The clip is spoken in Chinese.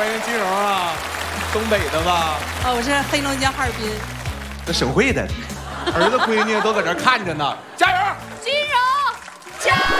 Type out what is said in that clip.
欢迎金荣啊，东北的吧？ 我是黑龙江哈尔滨。 这省会的，儿子闺女都搁这看着呢，加油！